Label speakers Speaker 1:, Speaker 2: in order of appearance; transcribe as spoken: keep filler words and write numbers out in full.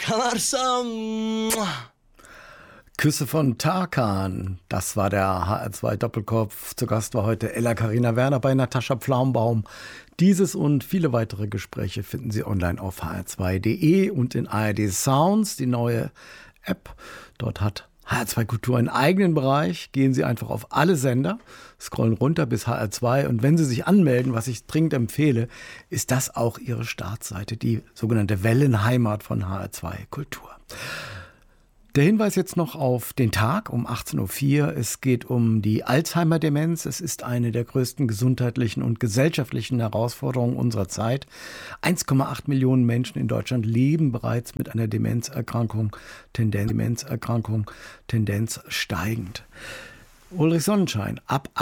Speaker 1: Kanarsam.
Speaker 2: Küsse von Tarkan, das war der H R zwei Doppelkopf. Zu Gast war heute Ella Carina Werner bei Natascha Pflaumbaum. Dieses und viele weitere Gespräche finden Sie online auf h r zwei punkt de und in A R D Sounds, die neue App. Dort hat H R zwei Kultur einen eigenen Bereich. Gehen Sie einfach auf alle Sender, scrollen runter bis H R zwei und wenn Sie sich anmelden, was ich dringend empfehle, ist das auch Ihre Startseite, die sogenannte Wellenheimat von H R zwei Kultur. Der Hinweis jetzt noch auf den Tag um achtzehn Uhr vier. Es geht um die Alzheimer-Demenz. Es ist eine der größten gesundheitlichen und gesellschaftlichen Herausforderungen unserer Zeit. eins Komma acht Millionen Menschen in Deutschland leben bereits mit einer Demenzerkrankung, Tendenz, Demenzerkrankung, Tendenz steigend. Ulrich Sonnenschein, ab